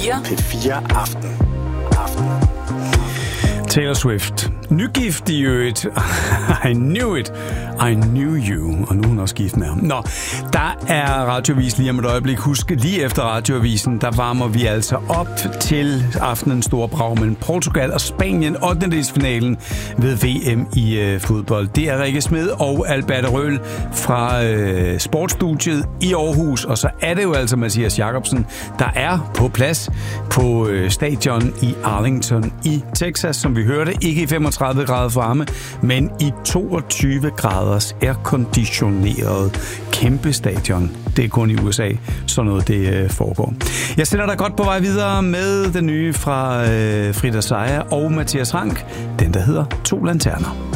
P4 Aften. Taylor Swift. Nygift i øvrigt. I knew it. I knew you. Og nu er hun også gift med ham. Nå, der er radioavis lige om et øjeblik. Husk, lige efter radioavisen, der varmer vi altså op til aftenens store brag mellem Portugal og Spanien, 8. ved VM i fodbold. Det er Rikke Smed og Albert Røhl fra sportsstudiet i Aarhus. Og så er det jo altså Mathias Jacobsen, der er på plads på stadion i Arlington i Texas, som vi hørte, ikke i 35 grader varme, men i 22 graders airconditioneret kæmpe stadion. Det er kun i USA, så noget det foregår. Jeg sender dig godt på vej videre med den nye fra Frida Seier og Mathias Rank, den der hedder 2 lanterner.